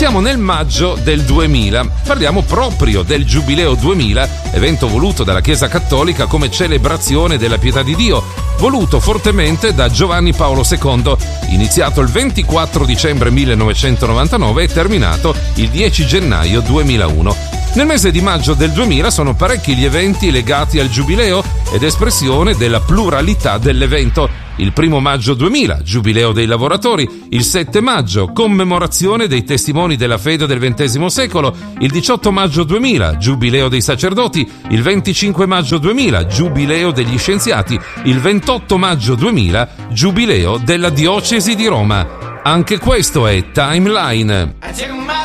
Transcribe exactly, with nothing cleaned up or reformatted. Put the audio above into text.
Siamo nel maggio del duemila, parliamo proprio del Giubileo duemila, evento voluto dalla Chiesa Cattolica come celebrazione della pietà di Dio, voluto fortemente da Giovanni Paolo secondo, iniziato il ventiquattro dicembre millenovecentonovantanove e terminato il dieci gennaio duemilauno. Nel mese di maggio del duemila sono parecchi gli eventi legati al Giubileo ed espressione della pluralità dell'evento. Il primo maggio duemila, Giubileo dei lavoratori, il sette maggio, commemorazione dei testimoni della fede del ventesimo secolo, il diciotto maggio duemila, Giubileo dei sacerdoti, il venticinque maggio duemila, Giubileo degli scienziati, il ventotto maggio duemila, Giubileo della diocesi di Roma. Anche questo è Timeline.